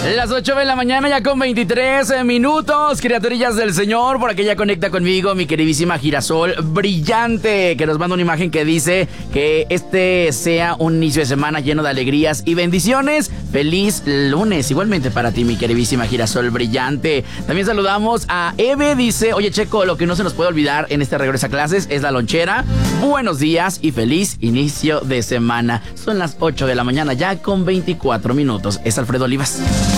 Las 8 de la mañana ya con 23 minutos, criaturillas del Señor. Por aquí ya conecta conmigo mi queridísima Girasol Brillante, que nos manda una imagen que dice que este sea un inicio de semana lleno de alegrías y bendiciones. Feliz lunes, igualmente para ti, mi queridísima Girasol Brillante. También saludamos a Eve, dice: oye, Checo, lo que no se nos puede olvidar en este regreso a clases es la lonchera. Buenos días y feliz inicio de semana. Son las 8 de la mañana ya con 24 minutos. Es Alfredo Olivas.